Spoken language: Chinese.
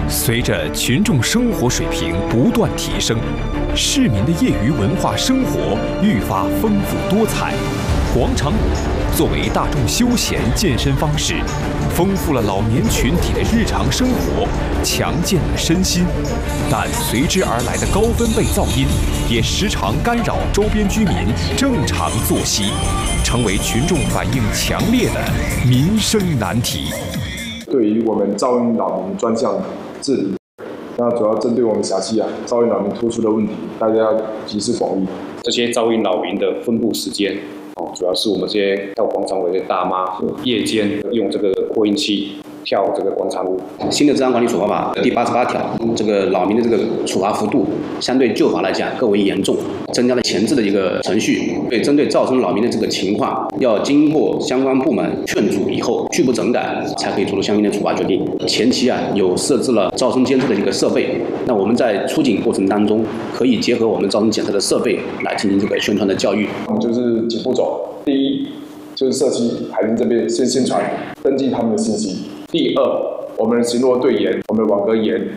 随着群众生活水平不断提升，市民的业余文化生活愈发丰富多彩。广场舞作为大众休闲健身方式，丰富了老年群体的日常生活，强健了身心。但随之而来的高分贝噪音，也时常干扰周边居民正常作息，成为群众反映强烈的民生难题。 对于我们噪音扰民专项治理，那主要针对我们辖区噪音扰民突出的问题，大家要集思广益。 这些噪音扰民的分布时间，主要是我们这些到广场舞的大妈，夜间用这个扩音器跳这个广场舞。 新的治安管理处罚法第88条，这个扰民的这个处罚幅度，相对旧法来讲更为严重，增加了前置的一个程序。对，针对造成扰民的这个情况，要经过相关部门劝阻以后，拒不整改，才可以做出相应的处罚决定。前期有设置了噪声监测的一个设备，那我们在出警过程当中，可以结合我们噪声检测的设备来进行这个宣传的教育。 我们就是几步走。第一，就是社区海林这边先宣传，登记他们的信息。第二，我们的巡逻队员，我们的网格员